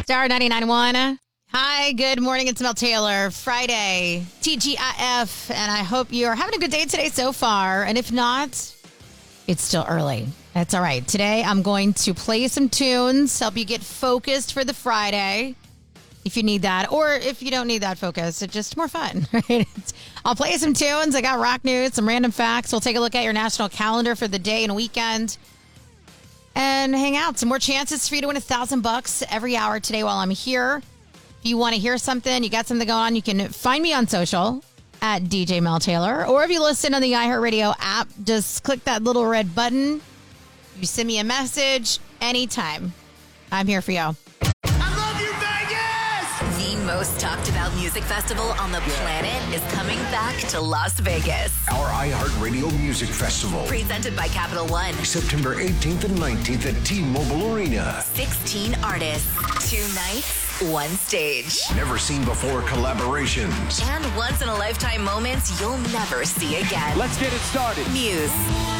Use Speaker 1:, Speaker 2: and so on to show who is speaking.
Speaker 1: Star 99.1. Hi, good morning. It's Mel Taylor. Friday, TGIF, and I hope you're having a good day today so far. And if not, it's still early. That's all right. Today, I'm going to play some tunes, help you get focused for the Friday, if you need that. Or if you don't need that focus, it's just more fun, right? I'll play some tunes. I got rock news, some random facts. We'll take a look at your national calendar for the day and weekend. And hang out. Some more chances for you to win $1,000 every hour today while I'm here. If you want to hear something, you got something going on, you can find me on social at DJ Mel Taylor. Or if you listen on the iHeartRadio app, just click that little red button. You send me a message anytime. I'm here for you.
Speaker 2: The most talked about music festival on the planet is coming back to Las Vegas.
Speaker 3: Our iHeartRadio Music Festival.
Speaker 2: Presented by Capital One.
Speaker 3: September 18th and 19th at T-Mobile Arena.
Speaker 2: 16 artists, 2 nights, 1 stage.
Speaker 3: Never seen before collaborations.
Speaker 2: And once in a lifetime moments you'll never see again.
Speaker 4: Let's get it started.
Speaker 2: Muse.